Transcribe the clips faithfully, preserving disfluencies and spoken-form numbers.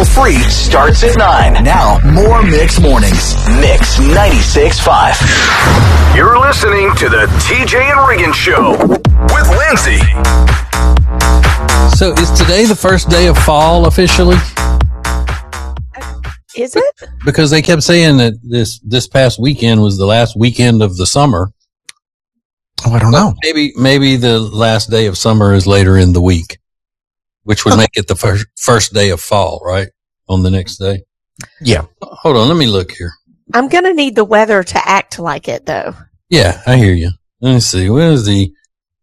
Travel free starts at nine. Now, more Mix Mornings. Mix ninety-six point five. You're listening to the T J and Riggin Show with Lindsay. So is today the first day of fall officially? Is it? Because they kept saying that this, this past weekend was the last weekend of the summer. Oh, I don't know. Maybe, maybe the last day of summer is later in the week, which would make it the first, first day of fall, right? On the next day. Yeah. Hold on. Let me look here. I'm going to need the weather to act like it, though. Yeah, I hear you. Let me see. When is the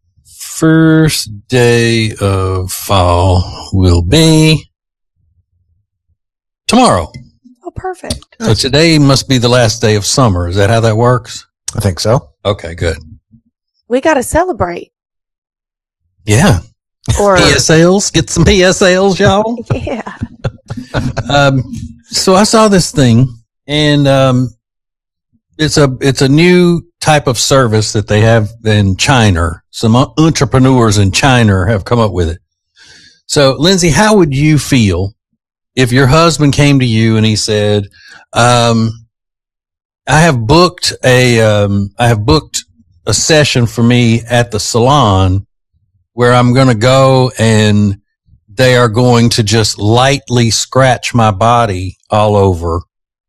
first day of fall will be? Tomorrow. Oh, perfect. So today must be the last day of summer. Is that how that works? I think so. Okay, good. We got to celebrate. Yeah. Or P S Ls. Get some P S Ls, y'all. Yeah. um, so I saw this thing, and um, it's a it's a new type of service that they have in China. Some entrepreneurs in China have come up with it. So, Lindsay, how would you feel if your husband came to you and he said, um, "I have booked a um, I have booked a session for me at the salon where I'm going to go and they are going to just lightly scratch my body all over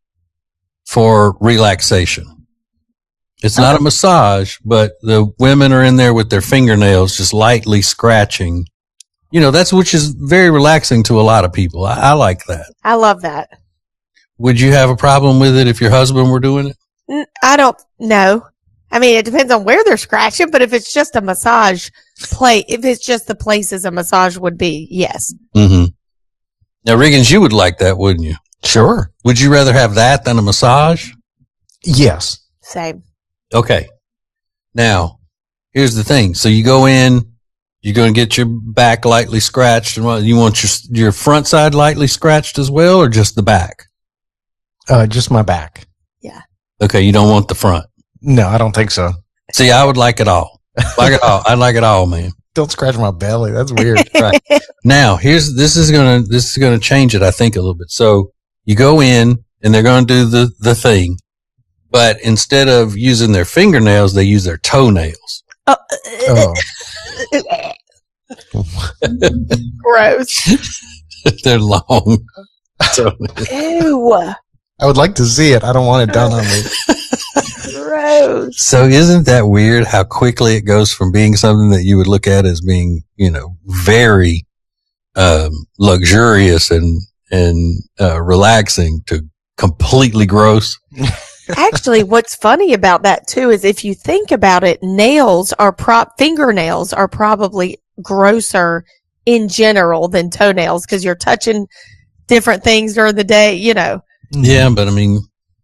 for relaxation." It's not a massage, but the women are in there with their fingernails just lightly scratching. You know, that's which is very relaxing to a lot of people. I, I like that. I love that. Would you have a problem with it if your husband were doing it? I don't know. I mean, it depends on where they're scratching, but if it's just a massage play, if it's just the places a massage would be, yes. Mm-hmm. Now, Riggins, you would like that, wouldn't you? Sure. Would you rather have that than a massage? Yes. Same. Okay. Now, here's the thing. So you go in, you're going to get your back lightly scratched, and you want your your front side lightly scratched as well, or just the back? Uh, just my back. Yeah. Okay, you don't want the front. No, I don't think so. See, I would like it all. Like it all. I'd like it all, man. Don't scratch my belly. That's weird. Right. Now, here's this is gonna this is gonna change it, I think, a little bit. So you go in and they're gonna do the the thing, but instead of using their fingernails, they use their toenails. Oh. Oh. Gross. They're long. toenails. Ew. I would like to see it. I don't want it done on me. Gross. So isn't that weird how quickly it goes from being something that you would look at as being, you know, very um, luxurious and and uh, relaxing to completely gross? Actually, what's funny about that too is if you think about it, nails are prop fingernails are probably grosser in general than toenails because you're touching different things during the day, you know. Yeah, but I mean,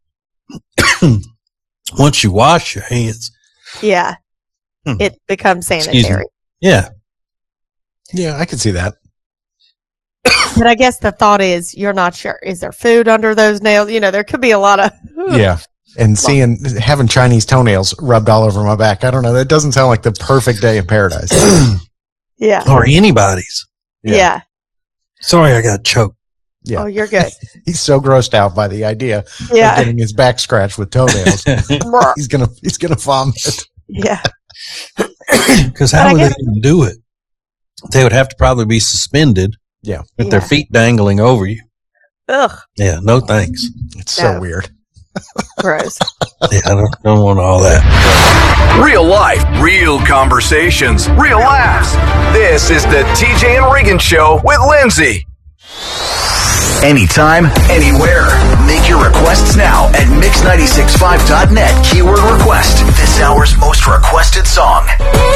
once you wash your hands, Yeah. Hmm. It becomes Excuse sanitary. me. yeah, Yeah, I can see that. But I guess the thought is you're not sure. Is there food under those nails? You know, there could be a lot of. Yeah. And seeing, having Chinese toenails rubbed all over my back. I don't know. That doesn't sound like the perfect day in paradise. Yeah. or anybody's. Yeah. yeah. Sorry, I got choked. Yeah. Oh, you're good. He's so grossed out by the idea Yeah. of getting his back scratched with toenails. he's gonna, he's gonna vomit. Yeah. Because But how I would they guess- even do it? They would have to probably be suspended Yeah. with their Yeah. feet dangling over you. Ugh. Yeah, no thanks. It's so No. weird. Gross. Yeah, I don't, don't want all that. Real life, real conversations, real laughs. This is the T J and Riggin Show with Lindsay. Anytime, anywhere. Make your requests now at mix nine six five dot net. Keyword request. This hour's most requested song.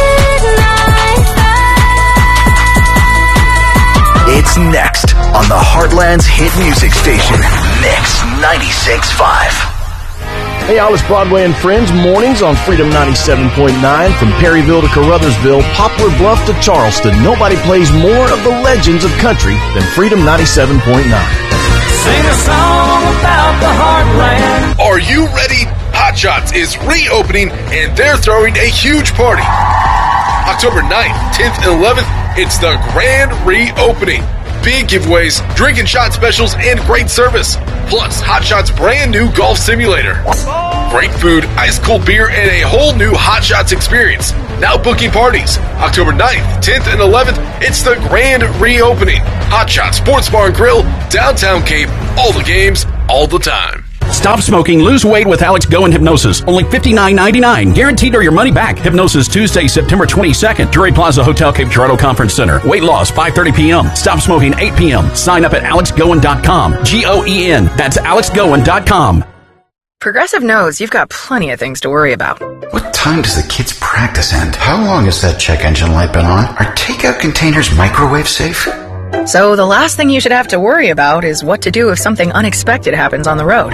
It's next on the Heartland's hit music station, Mix ninety-six point five. Hey, y'all, it's Broadway and Friends, mornings on Freedom ninety-seven point nine. From Perryville to Carruthersville, Poplar Bluff to Charleston, nobody plays more of the legends of country than Freedom ninety-seven point nine. Sing a song about the heartland. Are you ready? Hot Shots is reopening and they're throwing a huge party. October ninth, tenth, and eleventh, it's the grand reopening. big giveaways, drink and shot specials, and great service. Plus, Hot Shots' brand new golf simulator. Great food, ice cold beer, and a whole new Hot Shots experience. Now booking parties. October ninth, tenth, and eleventh, it's the grand reopening. Hot Shots Sports Bar and Grill, downtown Cape. All the games, all the time. Stop smoking, lose weight with Alex Go and Hypnosis. Only fifty-nine ninety-nine. Guaranteed or your money back. Hypnosis Tuesday, September twenty-second. Drury Plaza Hotel, Cape Girardeau Conference Center. Weight loss, five thirty p.m. Stop smoking, eight p.m. Sign up at alex goen dot com. G O E N. That's alex goen dot com. Progressive knows you've got plenty of things to worry about. What time does the kids' practice end? How long has that check engine light been on? Are takeout containers microwave safe? So the last thing you should have to worry about is what to do if something unexpected happens on the road.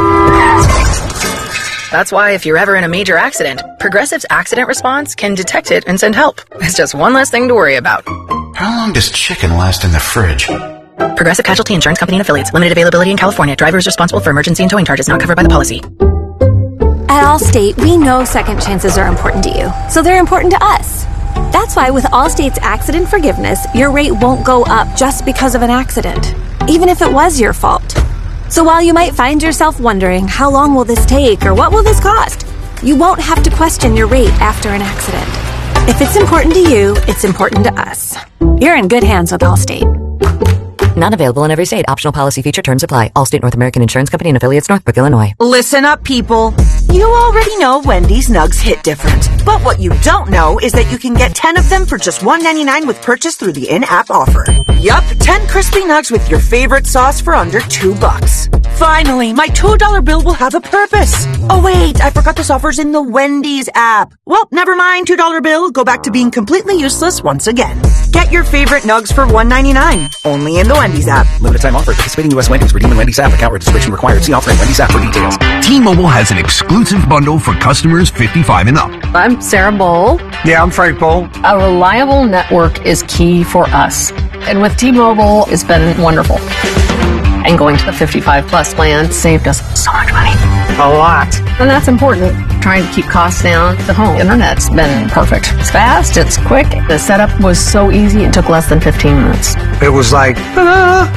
That's why if you're ever in a major accident, Progressive's accident response can detect it and send help. It's just one less thing to worry about. How long does chicken last in the fridge? Progressive Casualty Insurance Company and Affiliates. Limited availability in California. Driver is responsible for emergency and towing charges not covered by the policy. At Allstate, we know second chances are important to you, so they're important to us. That's why with Allstate's accident forgiveness, your rate won't go up just because of an accident, even if it was your fault. So while you might find yourself wondering, how long will this take or what will this cost, you won't have to question your rate after an accident. If it's important to you, it's important to us. You're in good hands with Allstate. Not available in every state. Optional policy feature terms apply. Allstate North American Insurance Company and Affiliates, Northbrook, Illinois. Listen up, people. You already know Wendy's Nugs hit different. But what you don't know is that you can get ten of them for just one ninety-nine with purchase through the in-app offer. Yup, ten crispy nugs with your favorite sauce for under two bucks. Finally, my two dollar bill will have a purpose. Oh wait, I forgot this offer's in the Wendy's app. Well, never mind, two dollar bill. Go back to being completely useless once again. Get your favorite nugs for one ninety-nine. Only in the Wendy's app. Limited time offer. Participating U S Wendy's. Redeem in Wendy's app. Account registration required. See offer in Wendy's app for details. T-Mobile has an exclusive bundle for customers fifty-five and up. I'm Sarah Bowl. Yeah, I'm Frank Bowl. A reliable network is key for us. And with T-Mobile, it's been wonderful. And going to the fifty-five plus plan saved us so much money. A lot. And that's important. Trying to keep costs down. The home internet's been perfect. It's fast, it's quick. The setup was so easy, it took less than fifteen minutes. It was like, ah.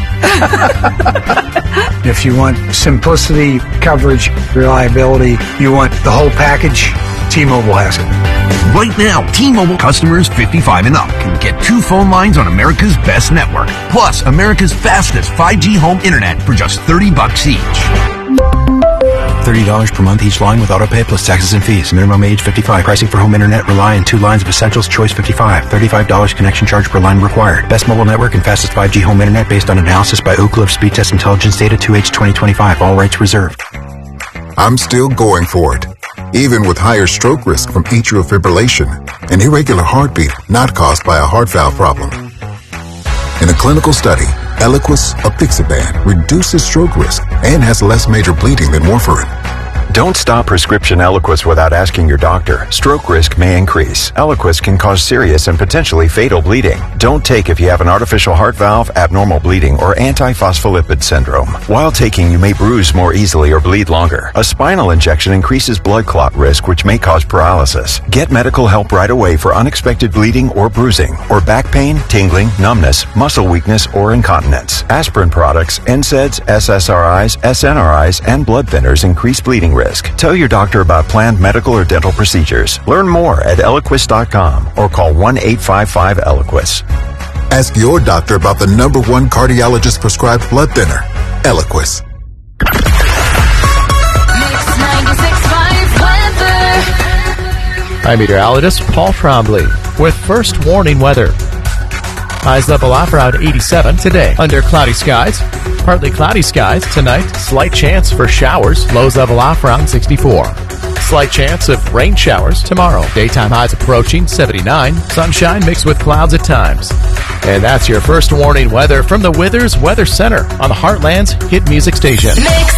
If you want simplicity, coverage, reliability, you want the whole package, T-Mobile has it. Right now, T-Mobile customers fifty-five and up can get two phone lines on America's best network, plus America's fastest five G home internet for just thirty bucks each. thirty dollars per month each line with autopay plus taxes and fees. Minimum age fifty-five. Pricing for home internet rely on two lines of Essentials Choice fifty-five. thirty-five dollars connection charge per line required. Best mobile network and fastest five G home internet based on analysis by Ookla of Speed Test Intelligence Data two H twenty twenty-five. All rights reserved. I'm still going for it. Even with higher stroke risk from atrial fibrillation, an irregular heartbeat not caused by a heart valve problem. In a clinical study, Eliquis apixaban reduces stroke risk and has less major bleeding than warfarin. Don't stop prescription Eliquis without asking your doctor. Stroke risk may increase. Eliquis can cause serious and potentially fatal bleeding. Don't take if you have an artificial heart valve, abnormal bleeding, or antiphospholipid syndrome. While taking, you may bruise more easily or bleed longer. A spinal injection increases blood clot risk, which may cause paralysis. Get medical help right away for unexpected bleeding or bruising, or back pain, tingling, numbness, muscle weakness, or incontinence. Aspirin products, N SAIDs, S S R Is, S N R Is, and blood thinners increase bleeding risk. Tell your doctor about planned medical or dental procedures. Learn more at Eliquis dot com or call one eight five five Eliquis. Ask your doctor about the number one cardiologist prescribed blood thinner, Eliquis. I'm meteorologist Paul Trombley with first warning weather. Highs level off around eighty-seven today. Under cloudy skies. Partly cloudy skies tonight. Slight chance for showers. Lows level off around sixty-four. Slight chance of rain showers tomorrow. Daytime highs approaching seventy-nine. Sunshine mixed with clouds at times. And that's your first warning weather from the Withers Weather Center on the Heartland's hit music station. Mix